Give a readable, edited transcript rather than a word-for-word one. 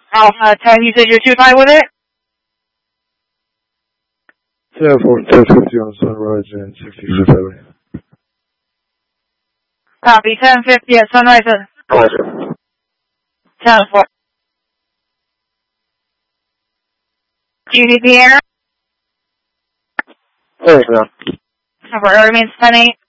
Alpha 10, you said you're too tight with it? Yeah, 1050 on Sunrise and 6670. Copy, 1050 at Sunrise. Roger. 10-4. GDP air? Thanks, man. Number remains 10-8.